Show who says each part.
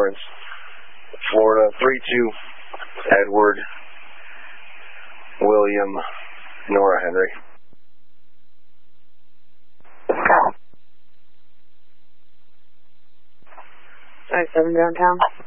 Speaker 1: Lawrence, Florida, 32 Edward William Nora Henry.
Speaker 2: 27 downtown.